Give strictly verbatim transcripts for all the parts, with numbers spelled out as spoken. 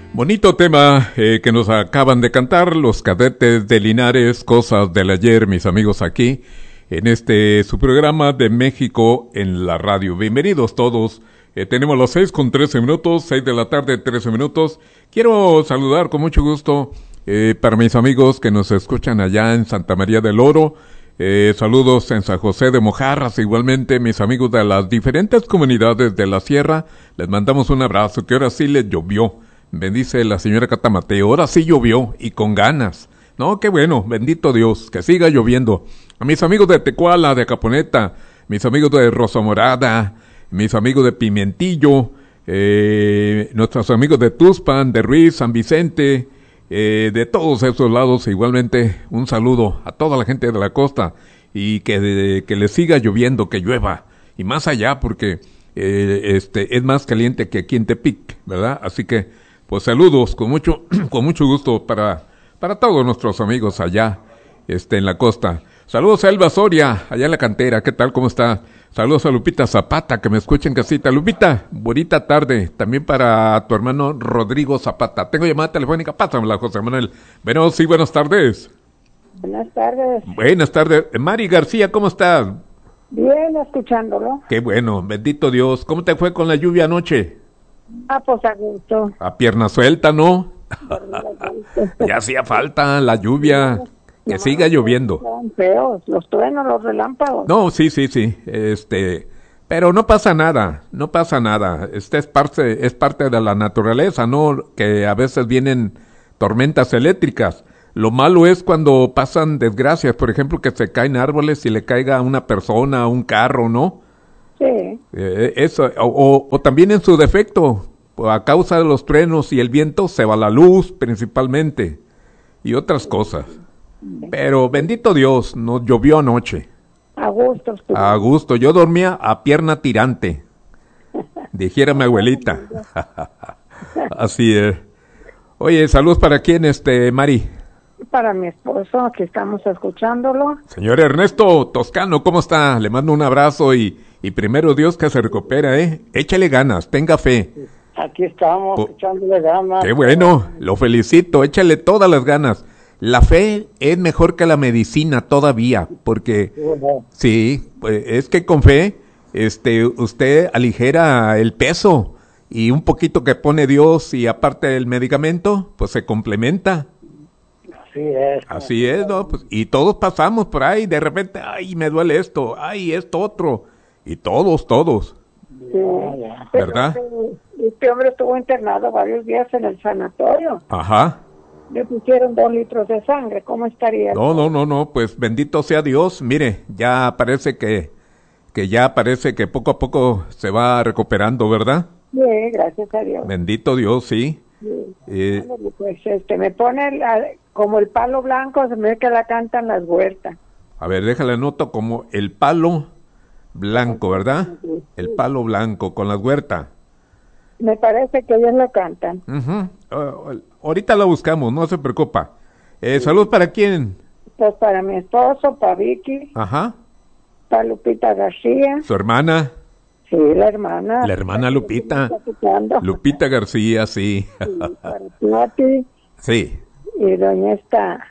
Bonito tema eh, que nos acaban de cantar los cadetes de Linares, Cosas del Ayer, mis amigos aquí, en este su programa de México en la radio. Bienvenidos todos, eh, tenemos las seis con trece minutos, seis de la tarde, trece minutos. Quiero saludar con mucho gusto eh, para mis amigos que nos escuchan allá en Santa María del Oro, eh, saludos en San José de Mojarras, igualmente mis amigos de las diferentes comunidades de la sierra, les mandamos un abrazo, que ahora sí les llovió. Bendice la señora Catamateo, ahora sí llovió y con ganas. No, qué bueno, bendito Dios, que siga lloviendo. A mis amigos de Tecuala, de Caponeta, mis amigos de Rosa Morada, mis amigos de Pimentillo, eh, nuestros amigos de Tuspan, de Ruiz, San Vicente, eh, de todos esos lados, igualmente un saludo a toda la gente de la costa y que, de, que les siga lloviendo, que llueva, y más allá porque eh, este es más caliente que aquí en Tepic, ¿verdad? Así que pues saludos con mucho con mucho gusto para para todos nuestros amigos allá este en la costa. Saludos a Elba Soria, allá en la cantera. ¿Qué tal? ¿Cómo está? Saludos a Lupita Zapata, que me escucha en casita. Lupita, bonita tarde. También para tu hermano Rodrigo Zapata. Tengo llamada telefónica. Pásamela, José Manuel. Bueno, sí, buenas tardes. Buenas tardes. Buenas tardes. Mari García, ¿cómo estás? Bien, escuchándolo. Qué bueno, bendito Dios. ¿Cómo te fue con la lluvia anoche? Ah, pues a gusto. A pierna suelta, ¿no? Ya hacía falta la lluvia, que no, siga lloviendo. Son feos, los truenos, los relámpagos. No, sí, sí, sí, este, pero no pasa nada, no pasa nada. Este es parte, es parte de la naturaleza, ¿no? Que a veces vienen tormentas eléctricas. Lo malo es cuando pasan desgracias, por ejemplo, que se caen árboles y le caiga a una persona, a un carro, ¿no? Sí. Eh, eso, o, o, o también en su defecto, a causa de los truenos y el viento se va la luz principalmente y otras cosas. Pero bendito Dios, nos llovió anoche. A gusto. Estuvo. A gusto, yo dormía a pierna tirante, dijera mi abuelita. Así es. Oye, saludos para quién, este, Mari. Para mi esposo, que estamos escuchándolo. Señor Ernesto Toscano, ¿cómo está? Le mando un abrazo y, y primero Dios que se recupera, ¿eh? Échale ganas, tenga fe. Aquí estamos, oh, echándole ganas. Qué bueno, lo felicito, échale todas las ganas. La fe es mejor que la medicina todavía, porque uh-huh. sí, pues es que con fe, este, usted aligera el peso y un poquito que pone Dios y aparte del medicamento, pues se complementa. Así es. Así es, ¿no? Pues, y todos pasamos por ahí, de repente, ay, me duele esto, ay, esto otro, y todos, todos. Sí, ¿verdad? Este, este hombre estuvo internado varios días en el sanatorio. Ajá. Le pusieron dos litros de sangre, ¿cómo estaría? No, no, no, no, pues bendito sea Dios, mire, ya parece que, que ya parece que poco a poco se va recuperando, ¿verdad? Sí, gracias a Dios. Bendito Dios, sí. Sí. Eh, pues este, me pone la, como el palo blanco, se me ve que la cantan las huertas. A ver, déjale anoto como el palo blanco, ¿verdad? Sí. El palo blanco con las huertas. Me parece que ellos lo cantan. Uh-huh. Uh, ahorita la buscamos, no se preocupa. Eh, sí. ¿Salud para quién? Pues para mi esposo, para Vicky. Ajá. Para Lupita García. ¿Su hermana? Sí, la hermana. La hermana Lupita. Lupita García, sí. Sí, para Plati. Sí. Y doña esta,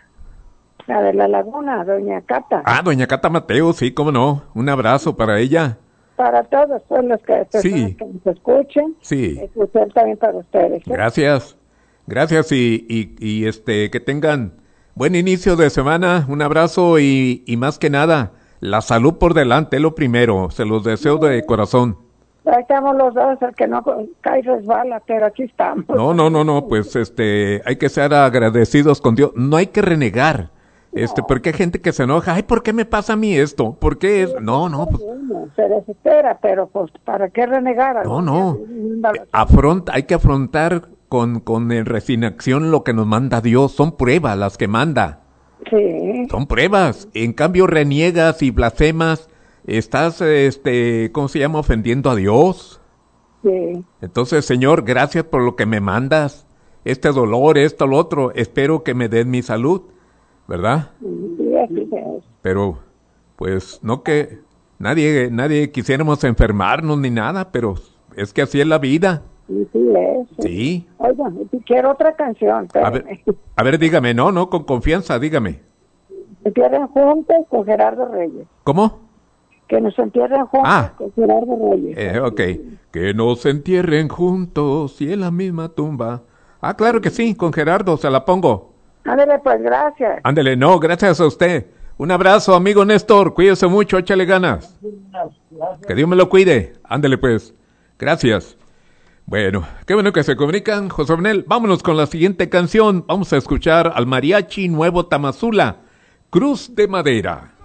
la de la laguna, doña Cata. Ah, doña Cata Mateo, sí, cómo no. Un abrazo para ella. Para todos pues, los que, sí. que nos escuchen. Sí. Escuchar también para ustedes. ¿eh? Gracias. Gracias y, y, y este que tengan buen inicio de semana. Un abrazo y, y más que nada, la salud por delante es lo primero. Se los deseo de corazón. Ahí estamos los dos, el que no cae resbala, pero aquí estamos. No, no, no, no, pues este, hay que ser agradecidos con Dios. No hay que renegar. Este, porque hay gente que se enoja, ay, ¿por qué me pasa a mí esto? ¿Por qué es? No, no, pues. Se desespera, pero pues, ¿para qué renegar? No, no. Afronta, hay que afrontar con, con resignación lo que nos manda Dios. Son pruebas las que manda. Sí. Son pruebas. En cambio, reniegas y blasfemas, estás, este, ¿cómo se llama? Ofendiendo a Dios. Sí. Entonces, Señor, gracias por lo que me mandas. Este dolor, esto, lo otro. Espero que me des mi salud. ¿Verdad? Sí, así es. Pero, pues, no que nadie, nadie quisiéramos enfermarnos ni nada, pero es que así es la vida. Sí, sí es. Sí. Oiga, quiero otra canción. A ver, a ver, dígame, no, no, con confianza, dígame. Se entierren juntos con Gerardo Reyes. ¿Cómo? Que nos entierren juntos Ah. con Gerardo Reyes. Eh, ok. Que nos entierren juntos y en la misma tumba. Ah, claro que sí, con Gerardo, se la pongo. Ándale, pues, gracias. Ándele, no, gracias a usted. Un abrazo, amigo Néstor, cuídese mucho, échale ganas. Que Dios me lo cuide. Ándele, pues. Gracias. Bueno, qué bueno que se comunican, José Abnel. Vámonos con la siguiente canción. Vamos a escuchar al Mariachi Nuevo Tamazula, Cruz de Madera.